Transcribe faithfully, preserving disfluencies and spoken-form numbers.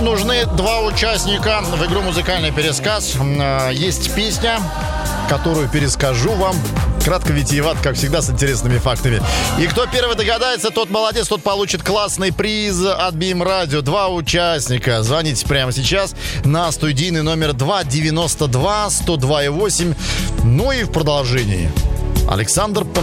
нужны два участника в игру «Музыкальный пересказ». Есть песня, которую перескажу вам. Кратко, витиевато, как всегда, с интересными фактами. И кто первый догадается, тот молодец, тот получит классный приз от би эм Radio. Два участника. Звоните прямо сейчас на студийный номер два девяносто два сто два восемь. Ну и в продолжении. Александр Пономарев.